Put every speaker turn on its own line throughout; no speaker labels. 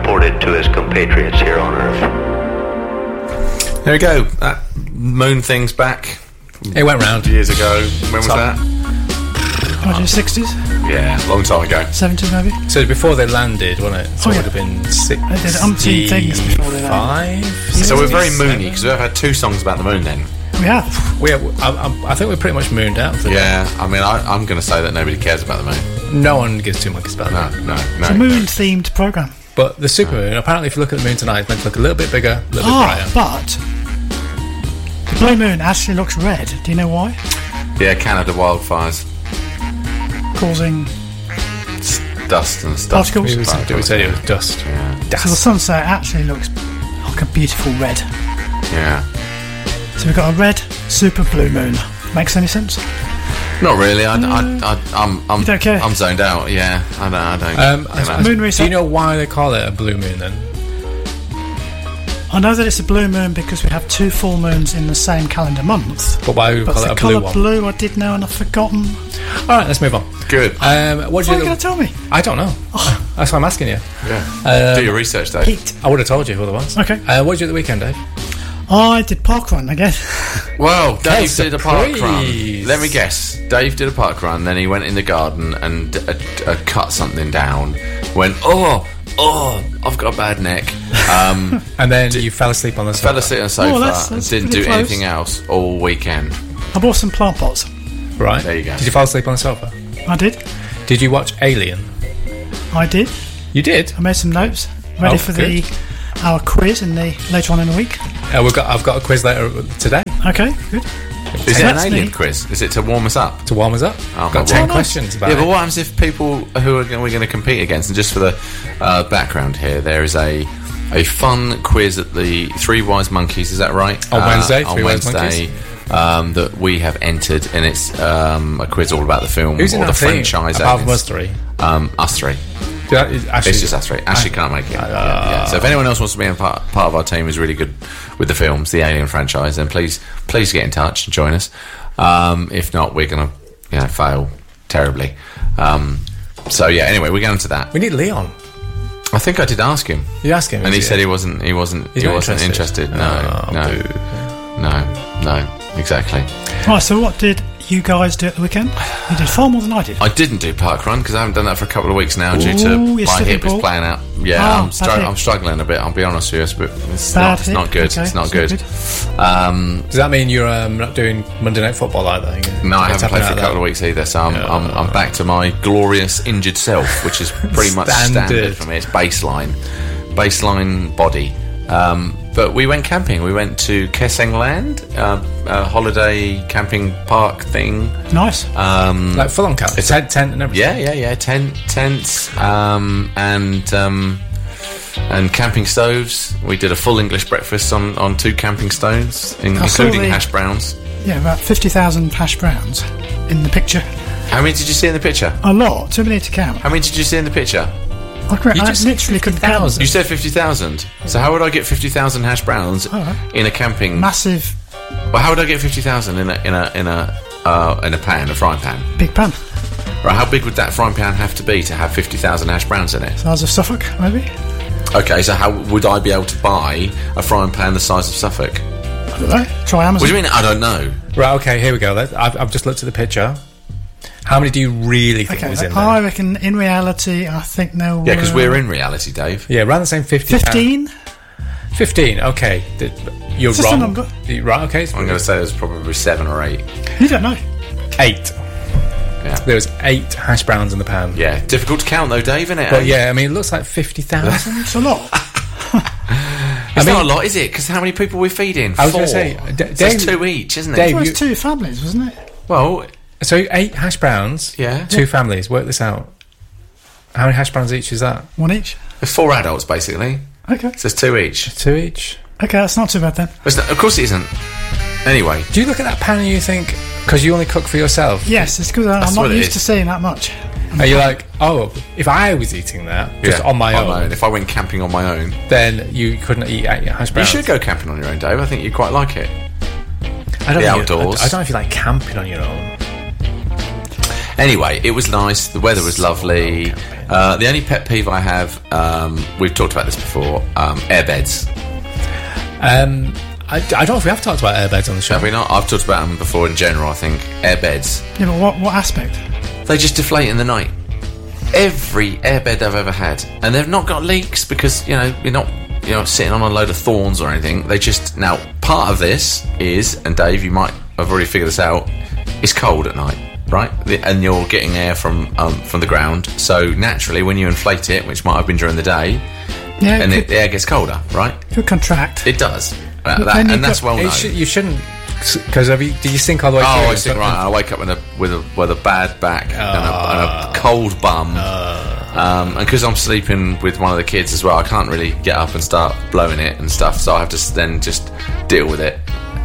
exported to his compatriots here on Earth.
There we go. That moon thing's back.
It went round
years ago. When was that?
60s?
Yeah, long time ago.
70s maybe?
So before they landed, wasn't it? So it would have been 65.
They did umpteen things before they landed.
So we're very moony because we've had 2 songs about the moon then.
We have.
I think we're pretty much mooned out.
Yeah, I mean, I'm going to say that nobody cares about the moon.
No one gives 2 monkeys about that.
No.
It's a moon-themed programme.
But the supermoon, apparently if you look at the moon tonight, it's meant to look a little bit bigger, a little bit brighter.
But the blue moon actually looks red. Do you know why?
Yeah, Canada wildfires.
Causing
dust and stuff.
Particles?
We said it was dust.
Yeah.
Dust.
So the sunset actually looks like a beautiful red.
Yeah.
So we've got a red super blue moon. Makes any sense?
Not really. I'm
You don't care?
I'm zoned out. Yeah, I don't.
Moon reset.
Do you know why they call it a blue moon then?
I know that it's a blue moon because we have 2 full moons in the same calendar month.
But why would we
But
call
the
it a blue
colour
one?
blue I did know and I've forgotten.
Alright, let's move on.
Good.
What are
Why are you going to tell me?
I don't know. That's why I'm asking you.
Yeah. Do your research, Dave.
Pete.
I would have told you otherwise.
Okay.
What did you do at the weekend, Dave?
I did parkrun again.
Well, Dave did a park run.
surprise.
Let me guess. Dave did a park run, then he went in the garden and cut something down. Went, oh, I've got a bad neck.
And then you fell asleep on the sofa.
Fell asleep on the sofa
that's
and didn't
pretty
do
close.
anything else all weekend.
I bought some plant pots.
Right.
There you go.
Did you fall asleep on the sofa?
I did.
Did you watch Alien?
I did.
You did?
I made some notes. Ready for our quiz later on in the week.
I've got a quiz later today
Okay, good.
Is it an
That's
alien
me.
quiz? Is it to warm us up?
to warm us up.
Oh,
got
well,
10
nice.
questions about
Yeah, but
it.
what happens if people who are we're going to compete against? And just for the background here, there is a fun quiz at the Three Wise Monkeys. Is that right?
On Wednesday,
on
Three Wise
Wednesday, that we have entered, and it's a quiz all about the film
Who's in
or the
that team?
franchise.
Apart from us three.
Us three.
Actually,
It's just us three. Ashley can't make it. Yeah. So if anyone else wants to be a part of our team who's really good with the films, the Alien franchise, then please get in touch and join us. If not, we're going to fail terribly. So yeah. Anyway, we're going to that.
we need Leon.
I think I did ask him,
You ask him,
and he
is
said he wasn't interested. No, exactly.
Right, so what did you guys do at the weekend? You did far more than I did.
I didn't do parkrun because I haven't done that for a couple of weeks now due to
Ooh, you're
my
slipping,
hip is
Paul.
playing out. Yeah,
Oh,
I'm
hip.
struggling a bit. I'll be honest with you, but it's
Bad
not
hip,
good.
okay,
It's not
it's
good.
Does that mean you're not doing Monday Night Football either?
No, I haven't played for a couple of weeks either, so I'm back to my glorious injured self, which is pretty much standard for me. It's baseline body. But we went camping. We went to Keseng Land, a holiday camping park thing.
Nice.
Like full on camp. It's tent and everything.
Yeah. Tents, and camping stoves. We did a full English breakfast on 2 camping stoves, including hash browns.
Yeah, about 50,000 hash browns in the picture.
How many did you see in the picture?
A lot. Too many to count.
How many did you see in the picture?
I literally couldn't count.
You said 50,000. So how would I get 50,000 hash browns in a camping?
Massive
Well, how would I get 50,000 in a pan, a frying pan?
big pan.
Right, how big would that frying pan have to be to have 50,000 hash browns in it?
Size of Suffolk, maybe?
Okay, so how would I be able to buy a frying pan the size of Suffolk?
I don't know. Try Amazon.
What do you mean? I don't know.
Right, okay, here we go. I've just looked at the picture. How many do you really think was in there?
I reckon in reality, I think there were...
Yeah, because we're in reality, Dave.
Yeah, around the same 50.
15?
15, okay. You're
Just a
wrong.
number.
Right, okay.
I'm going to say there's probably 7 or 8.
You don't know.
8.
Yeah.
There was 8 hash browns in the pan.
Yeah, difficult to count though, Dave, isn't it?
But yeah, I mean, it looks like 50,000.
It's a lot.
It's not a lot, is it? Because how many people we're feeding?
I was
4.
going to say,
So that's 2 each, isn't it?
Dave,
It was 2 families, wasn't it?
Well,
so 8 hash browns,
Yeah.
2 families. Work this out. How many hash browns each is that?
1 each.
there's 4 adults basically.
Okay.
So there's 2 each.
2 each.
Okay, that's not too bad then.
But of course it isn't. Anyway,
Do you look at that pan and you think, because you only cook for yourself,
Yes, it's because I'm
That's
not
what it
used
is.
to seeing that much.
are you like, oh, if I was eating that just on my own,
If I went camping on my own,
then you couldn't eat 8 hash
you
browns.
should go camping on your own, Dave. I think you'd quite like it.
I don't
the
know
outdoors.
I don't know if you like camping on your own.
Anyway, it was nice. The weather was lovely. The only pet peeve I have, we've talked about this before, airbeds.
I don't know if we have talked about airbeds on the show.
Have we not? I've talked about them before in general, I think. Airbeds.
Yeah, but what aspect?
They just deflate in the night. Every airbed I've ever had. And they've not got leaks because, you're not sitting on a load of thorns or anything. They just... Now, part of this is, and Dave, you might have already figured this out, it's cold at night. Right, and you're getting air from the ground. So naturally, when you inflate it, which might have been during the day, and the air gets colder, right?
It could contract.
It does, and that's well known.
You shouldn't, because do you sink all the way through?
I sink right. I wake up with a bad back and a cold bum, and because I'm sleeping with one of the kids as well, I can't really get up and start blowing it and stuff. So I have to then just deal with it.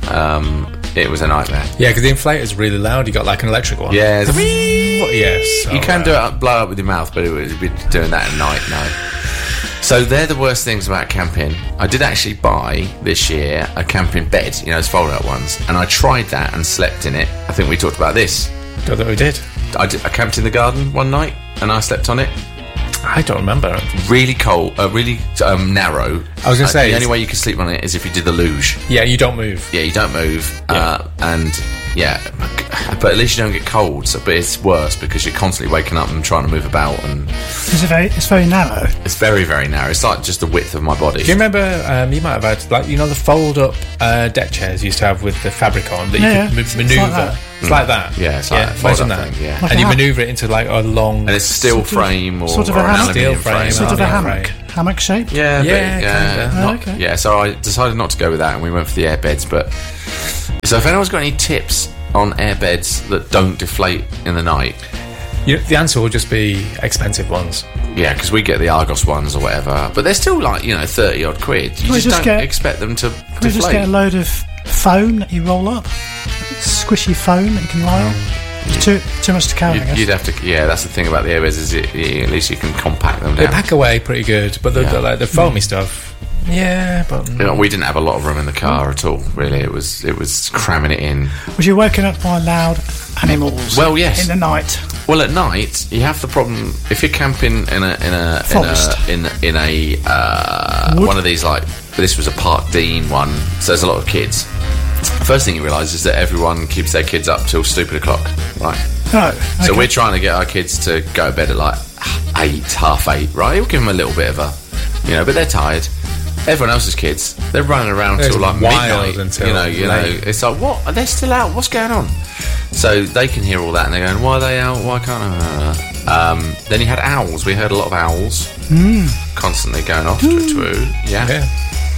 It was a nightmare.
Yeah, because the inflator's really loud. You got like an electric one.
Yeah.
Yes.
You can do it, blow up with your mouth, but it would be doing that at night, no. So they're the worst things about camping. I did actually buy this year a camping bed, those fold-out ones, and I tried that and slept in it. I think we talked about this.
Don't think we did.
I camped in the garden one night and I slept on it.
I don't remember.
Really cold, really narrow.
I was going to say...
The only way you can sleep on it is if you did the luge.
Yeah, you don't move.
Yeah, you don't move.
Yeah.
But at least you don't get cold. But it's worse because you're constantly waking up and trying to move about. And
it's very narrow.
It's very, very narrow. It's like just the width of my body.
Do you remember, you might have had, the fold-up deck chairs you used to have with the fabric on that you could manoeuvre? It's like that.
Yeah, it's like that.
Imagine that.
Yeah.
Like and you manoeuvre it into like a long...
And it's steel frame or
sort of
an
aluminium
frame.
Sort of a hammock. Hammock shape?
Yeah,
kind of.
Yeah, so I decided not to go with that and we went for the airbeds. But so if anyone's got any tips on airbeds that don't deflate in the night...
the answer will just be expensive ones.
Yeah, because we get the Argos ones or whatever. But they're still like, 30 odd quid. You just don't expect them to deflate.
Can we just get a load of foam that you roll up? Squishy foam that you can lie on? It's too much to carry, I guess.
You'd have to... Yeah, that's the thing about the airbeds is at least you can compact them down.
They pack away pretty good, but the foamy stuff... Yeah, but...
we didn't have a lot of room in the car at all, really. It was cramming it in.
Was you woken up by loud animals?
Well, yes.
In the night?
Well, at night, you have the problem... If you're camping in a one of these, like... This was a Park Dean one, so there's a lot of kids. First thing you realise is that everyone keeps their kids up till stupid o'clock, right?
Oh, okay.
So we're trying to get our kids to go to bed at like 8:30, right? We'll give them a little bit of a... but they're tired. Everyone else's kids, they're running around till like midnight. It's like, what? They're still out. What's going on? So they can hear all that and they're going, why are they out? Why can't I? Then you had owls. We heard a lot of owls constantly going off. Yeah.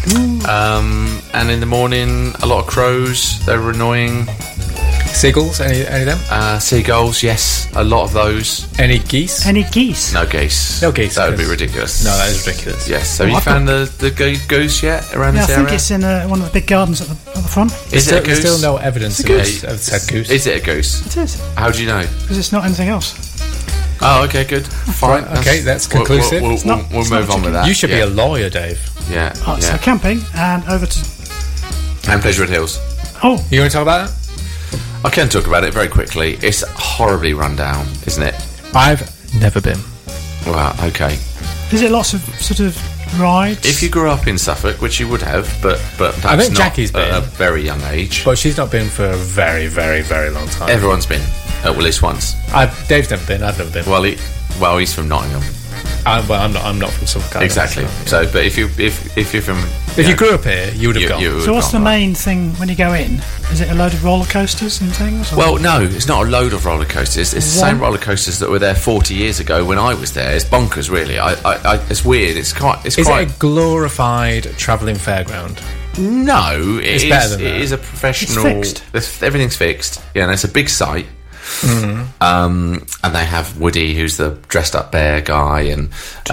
And in the morning, a lot of crows. They were annoying.
Seagulls? Any of them?
Seagulls, yes. A lot of those.
Any geese?
Any geese?
No geese.
No geese.
That would be ridiculous.
No, that is ridiculous.
Yes. Have you found the goose yet around this area?
I think it's in one of the big gardens at the front.
Is it a goose?
There's still no evidence of said goose.
Is it a goose?
It is.
How do you know?
Because it's not anything else.
Oh, okay, good. Fine.
Okay, that's conclusive.
We'll move on with that.
You should be a lawyer, Dave.
Yeah.
So camping and over to...
And Pleasurewood Hills.
Oh.
You want to talk about that?
I can talk about it very quickly. It's horribly run down, isn't it?
I've never been.
Well, okay.
Is it lots of sort of rides?
If you grew up in Suffolk, which you would have, but perhaps
I think
not
Jackie's been
at a very young age.
But she's not been for a very, very, very long time.
Everyone's been at least once.
Dave's never been. I've never been.
Well, he's from Nottingham.
I'm not from Suffolk.
Exactly. So, but if you're from...
If you grew up here, you would have gone.
So what's the main thing when you go in? Is it a load of roller coasters and things? Or?
Well, no, it's not a load of roller coasters. It's the same roller coasters that were there 40 years ago when I was there. It's bonkers, really. It's weird. Is it a
glorified travelling fairground?
No,
it's better than that.
It is a professional...
It's fixed.
Everything's fixed. Yeah, and it's a big site.
Mm-hmm.
And they have Woody, who's the dressed up bear guy, and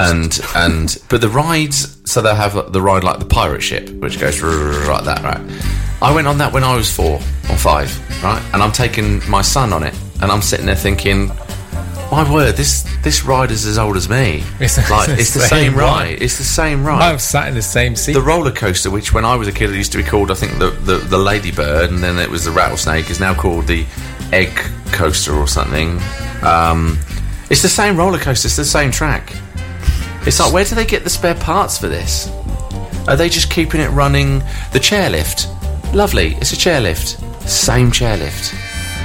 but the rides, so they have the ride like the pirate ship, which goes like that, right? I went on that when I was 4 or 5, right? And I'm taking my son on it, and I'm sitting there thinking, my word, this ride is as old as me. It's the same ride. It's the same ride.
I've sat in the same seat.
The roller coaster, which when I was a kid it used to be called, I think the Ladybird, and then it was the Rattlesnake, is now called the Egg Coaster or something. It's the same roller coaster. It's the same track. It's like, where do they get the spare parts for this? Are they just keeping it running? The chairlift, lovely. It's a chairlift. Same chairlift.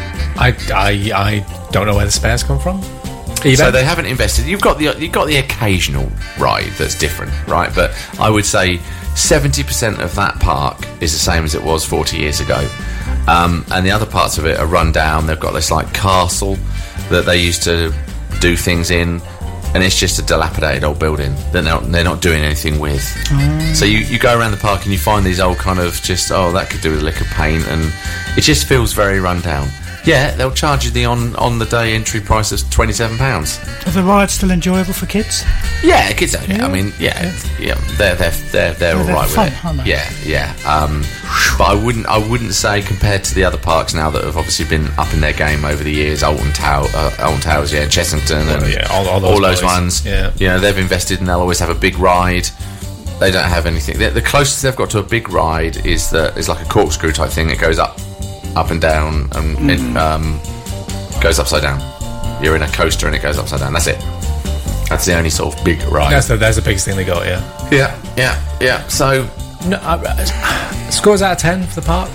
I don't know where the spares come from.
So they haven't invested. You've got the occasional ride that's different, right? But I would say 70% of that park is the same as it was 40 years ago, and the other parts of it are run down. They've got this like castle that they used to do things in, and it's just a dilapidated old building that they're not doing anything with. So you go around the park and you find these old kind of just, that could do with a lick of paint, and it just feels very run down. Yeah, they'll charge you the on the day entry price of £27.
Are the rides still enjoyable for kids?
Yeah, kids don't. Yeah. I mean, they're all right
fun,
with it.
Aren't they?
Yeah. But I wouldn't say, compared to the other parks now that have obviously been up in their game over the years, Alton Towers, Chessington, and all those ones.
Yeah,
they've invested and they'll always have a big ride. They don't have anything. The closest they've got to a big ride is like a corkscrew type thing that goes up and down, and it goes upside down. You're in a coaster and it goes upside down. That's it. That's the only sort of big ride.
That's the biggest thing they got.
Yeah. So,
scores out of 10 for the park.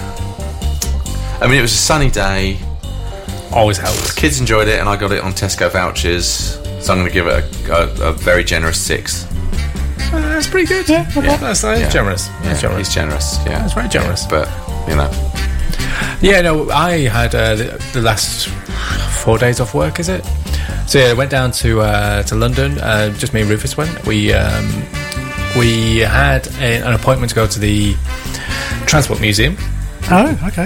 I mean, it was a sunny day.
Always helps.
Kids enjoyed it, and I got it on Tesco vouchers. So I'm going to give it a very generous 6.
That's pretty good. Yeah, that's generous.
Yeah, he's generous. Yeah,
that's very generous.
But
Yeah, no, I had the last 4 days off work, is it? So yeah, I went down to London. Just me and Rufus went. We had an appointment to go to the Transport Museum.
Oh, okay.